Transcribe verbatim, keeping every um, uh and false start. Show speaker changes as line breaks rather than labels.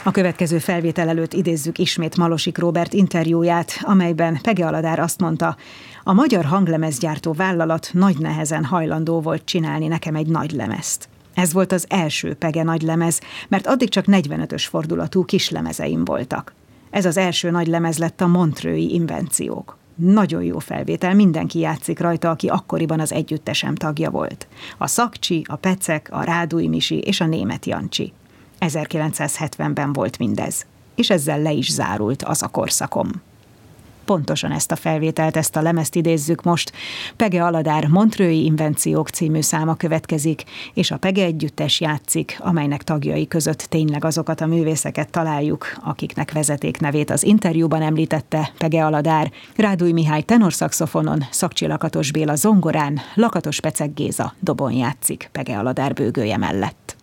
A következő felvétel előtt idézzük ismét Malosik Róbert interjúját, amelyben Pege Aladár azt mondta, a magyar hanglemezgyártó vállalat nagy nehezen hajlandó volt csinálni nekem egy nagy lemezt. Ez volt az első Pege nagylemez, mert addig csak negyvenötös fordulatú kislemezeim voltak. Ez az első nagylemez lett a Montreux-i Invenciók. Nagyon jó felvétel, mindenki játszik rajta, aki akkoriban az együttesem tagja volt. A Szakcsi, a Pecek, a Rádúj Misi és a Németh Jancsi. ezerkilencszázhetvenben volt mindez, és ezzel le is zárult az a korszakom. Pontosan ezt a felvételt, ezt a lemezt idézzük most. Pege Aladár Montreux-i Invenciók című száma következik, és a Pege együttes játszik, amelynek tagjai között tényleg azokat a művészeket találjuk, akiknek vezetéknevét az interjúban említette Pege Aladár. Rádúj Mihály tenorszaxofonon, Szakcsi Lakatos Béla zongorán, Lakatos Pecek Géza dobon játszik Pege Aladár bőgője mellett.